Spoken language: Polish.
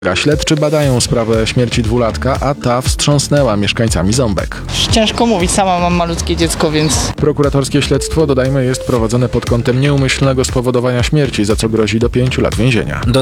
Śledczy badają sprawę śmierci dwulatka, a ta wstrząsnęła mieszkańcami Ząbek. Ciężko mówić, sama mam malutkie dziecko, więc... Prokuratorskie śledztwo, dodajmy, jest prowadzone pod kątem nieumyślnego spowodowania śmierci, za co grozi do 5 lat więzienia.